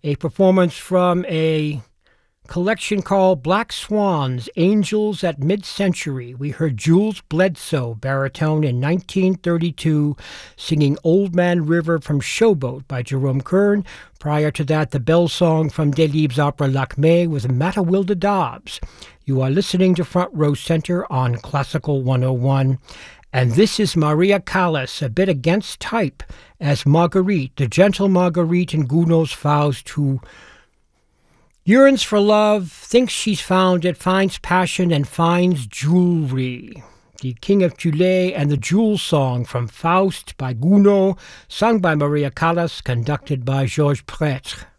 a performance from a collection called Black Swans, Angels at Mid-Century. We heard Jules Bledsoe, baritone, in 1932, singing Old Man River from Showboat by Jerome Kern. Prior to that, the bell song from Delibes' opera Lakmé with Mattawilda Dobbs. You are listening to Front Row Center on Classical 101. And this is Maria Callas, a bit against type, as Marguerite, the gentle Marguerite in Gounod's Faust, who yearns for love, thinks she's found it, finds passion, and finds jewelry. The King of Tulé and the Jewel Song from Faust by Gounod, sung by Maria Callas, conducted by Georges Prêtre.